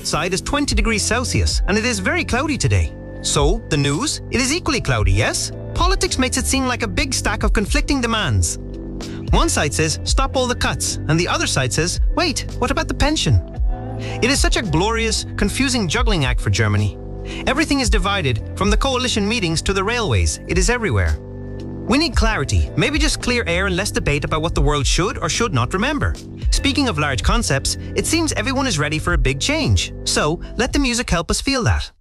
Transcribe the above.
outside is 20 degrees Celsius and it is very cloudy today. So, the news? It is equally cloudy, yes? Politics makes it seem like a big stack of conflicting demands. One side says, stop all the cuts, and the other side says, wait, what about the pension? It is such a glorious, confusing juggling act for Germany. Everything is divided, from the coalition meetings to the railways. It is everywhere. We need clarity, maybe just clear air and less debate about what the world should or should not remember. Speaking of large concepts, it seems everyone is ready for a big change. So, let the music help us feel that.